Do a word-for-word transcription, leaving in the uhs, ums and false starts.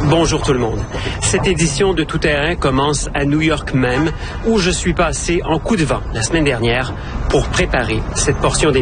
Bonjour tout le monde. Cette édition de Tout Terrain commence à New York même, où je suis passé en coup de vent la semaine dernière pour préparer cette portion d'émission.